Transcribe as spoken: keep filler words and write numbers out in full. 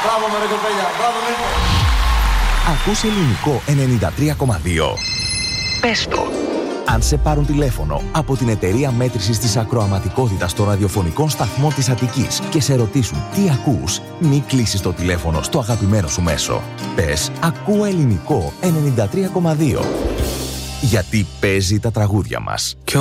Μπράβο με ρε κοπέλια, μπράβο Νίκο. Ακούς Ελληνικό ενενήντα τρία κόμμα δύο. Πες το. Αν σε πάρουν τηλέφωνο από την εταιρεία μέτρησης της ακροαματικότητας των ραδιοφωνικών σταθμών της Αττικής και σε ρωτήσουν τι ακούς, μη κλείσεις το τηλέφωνο στο αγαπημένο σου μέσο. Πες «Ακούω Ελληνικό ενενήντα τρία κόμμα δύο». Γιατί παίζει τα τραγούδια μας.